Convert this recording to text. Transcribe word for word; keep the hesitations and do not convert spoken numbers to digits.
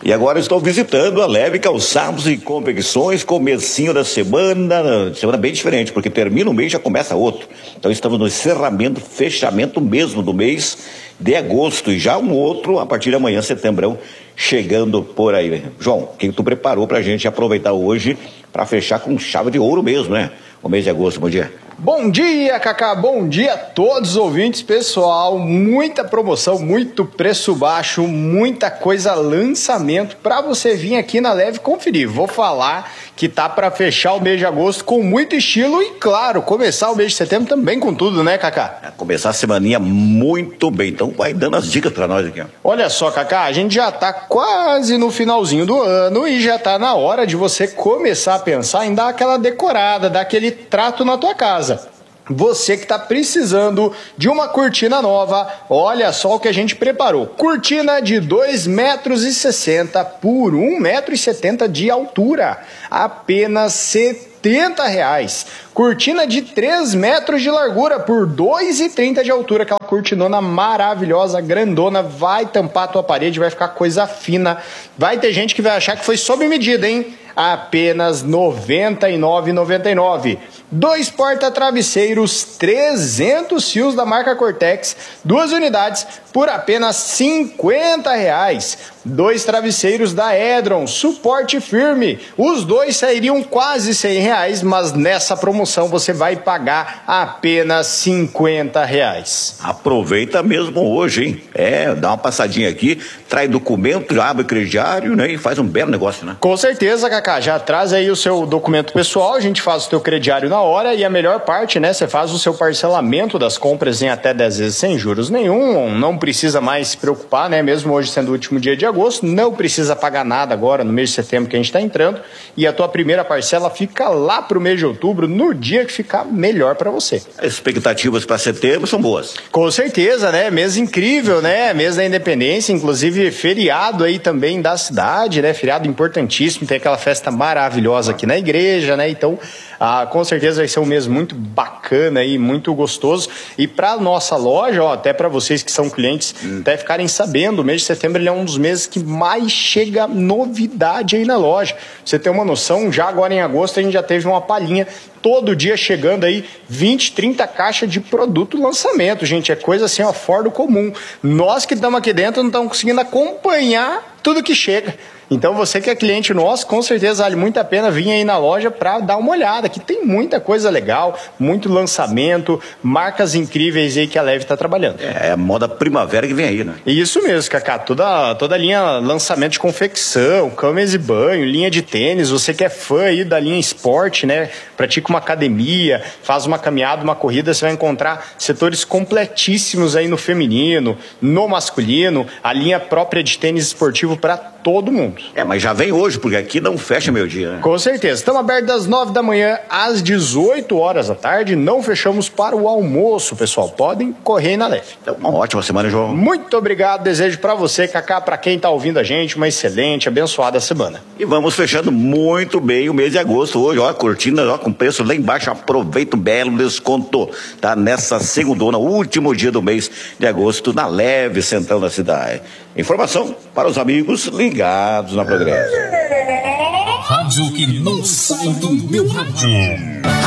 E agora estou visitando a Leve Calçados e Confecções, comecinho da semana, semana bem diferente, porque termina um mês e já começa outro. Então estamos no encerramento, fechamento mesmo do mês de agosto e já um outro a partir de amanhã, setembro, chegando por aí. João, o que tu preparou pra gente aproveitar hoje para fechar com chave de ouro mesmo, né? O mês de agosto, bom dia. Bom dia, Cacá, bom dia a todos os ouvintes, pessoal, muita promoção, muito preço baixo, muita coisa, lançamento para você vir aqui na Leve conferir. Vou falar que tá para fechar o mês de agosto com muito estilo e, claro, começar o mês de setembro também com tudo, né, Cacá? É, começar a semaninha muito bem, então vai dando as dicas para nós aqui, ó. Olha só, Cacá, a gente já tá quase no finalzinho do ano e já tá na hora de você começar a pensar em dar aquela decorada, dar aquele trato na tua casa. Você que está precisando de uma cortina nova, olha só o que a gente preparou. Cortina de dois metros e sessenta por um metro e setenta de altura, apenas setenta reais. Cortina de três metros de largura por dois e trinta de altura, aquela cortinona maravilhosa, grandona, vai tampar a tua parede, vai ficar coisa fina. Vai ter gente que vai achar que foi sob medida, hein? Apenas noventa e nove reais e noventa e nove centavos. Dois porta-travesseiros, trezentos fios da marca Cortex, duas unidades por apenas cinquenta reais. Dois travesseiros da Edron, suporte firme. Os dois sairiam quase cem reais, mas nessa promoção você vai pagar apenas cinquenta reais. Aproveita mesmo hoje, hein? É, dá uma passadinha aqui, traz documento, abre o crediário, né? E faz um belo negócio, né? Com certeza, Cacá. Já traz aí o seu documento pessoal, a gente faz o teu crediário na hora e a melhor parte, né? Você faz o seu parcelamento das compras em até dez vezes sem juros nenhum, não precisa mais se preocupar, né? Mesmo hoje sendo o último dia de agosto, não precisa pagar nada agora no mês de setembro que a gente está entrando e a tua primeira parcela fica lá pro mês de outubro, no dia que ficar melhor para você. As expectativas para setembro são boas. Com certeza, né? Mês incrível, né? Mês da independência, inclusive feriado aí também da cidade, né? Feriado importantíssimo, tem aquela festa maravilhosa aqui na igreja, né? Então, ah, com certeza vai ser um mês muito bacana e muito gostoso. E para nossa loja, ó, até para vocês que são clientes, hum. até ficarem sabendo, o mês de setembro ele é um dos meses que mais chega novidade aí na loja. Pra você ter uma noção, já agora em agosto a gente já teve uma palhinha todo dia chegando aí vinte, trinta caixas de produto lançamento, gente, é coisa assim, ó, fora do comum. Nós que estamos aqui dentro não estamos conseguindo acompanhar tudo que chega. Então você que é cliente nosso, com certeza vale muito a pena vir aí na loja para dar uma olhada, que tem muita coisa legal, muito lançamento, marcas incríveis aí que a Leve está trabalhando. É a moda primavera que vem aí, né? Isso mesmo, Cacá, toda, toda a linha lançamento de confecção, camas e banho, linha de tênis, você que é fã aí da linha esporte, né? Pratica uma academia, faz uma caminhada, uma corrida, você vai encontrar setores completíssimos aí no feminino, no masculino, a linha própria de tênis esportivo para todo mundo. É, mas já vem hoje, porque aqui não fecha meu dia, né? Com certeza. Estamos abertos das nove da manhã às dezoito horas da tarde. Não fechamos para o almoço, pessoal. Podem correr aí na Leve. Então, uma ótima semana, João. Muito obrigado. Desejo para você, Cacá, para quem está ouvindo a gente, uma excelente, abençoada semana. E vamos fechando muito bem o mês de agosto hoje. Ó, a cortina, ó, com preço lá embaixo. Aproveita um belo desconto. Tá nessa segundona, último dia do mês de agosto, na Leve, central da cidade. Informação para os amigos ligados na Progresso. Rádio que não sai do meu rádio.